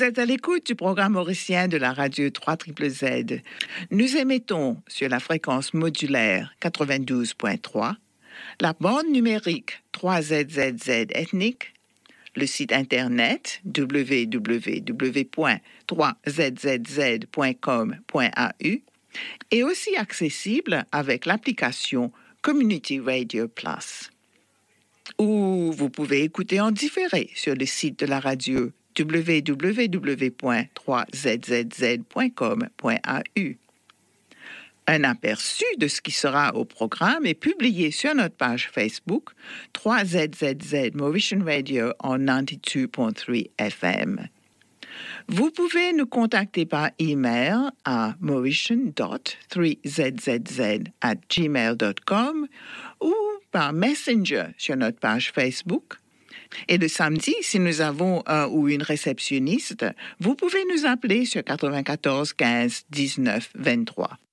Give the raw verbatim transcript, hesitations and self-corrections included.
Vous êtes à l'écoute du programme mauricien de la radio trois Z Z. Nous émettons sur la fréquence modulaire quatre-vingt-douze virgule trois, la bande numérique trois Z Z Z ethnique, le site internet w w w point trois z z z point com point a u et aussi accessible avec l'application Community Radio Plus. Ou vous pouvez écouter en différé sur le site de la radio w w w point trois z z z point com point a u. Un aperçu de ce qui sera au programme est publié sur notre page Facebook trois Z Z Z Mauritian Radio en quatre-vingt-douze virgule trois F M. Vous pouvez nous contacter par email à mauritian dot trois z z z at gmail dot com ou par Messenger sur notre page Facebook. Et le samedi, si nous avons un ou une réceptionniste, vous pouvez nous appeler sur quatre-vingt-quatorze quinze dix-neuf vingt-trois.